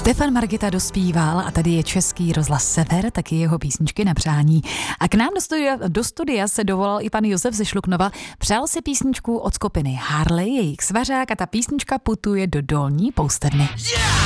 Štefan Margita dospíval a tady je Český rozhlas Sever, taky jeho písničky na přání. A k nám do studia se dovolal i pan Josef ze Šluknova. Přál si písničku od skupiny Harley, jejich svařák, a ta písnička putuje do Dolní Poustevny.